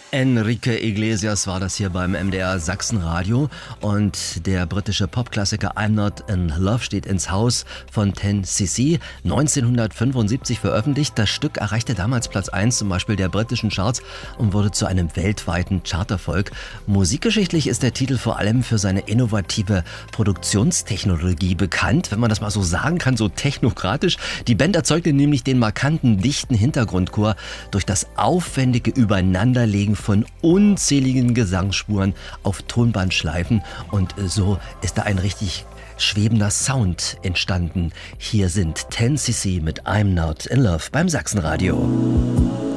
Enrique Iglesias war das hier beim MDR Sachsenradio und der britische Popklassiker I'm Not in Love steht ins Haus von 10cc, 1975 veröffentlicht. Das Stück erreichte damals Platz 1 zum Beispiel der britischen Charts und wurde zu einem weltweiten Charterfolg. Musikgeschichtlich ist der Titel vor allem für seine innovative Produktionstechnologie bekannt, wenn man das mal so sagen kann, so technokratisch. Die Band erzeugte nämlich den markanten, dichten Hintergrundchor durch das aufwendige Übereinanderlegen von unzähligen Gesangsspuren auf Tonbandschleifen und so ist da ein richtig schwebender Sound entstanden. Hier sind 10cc mit I'm Not in Love beim Sachsenradio.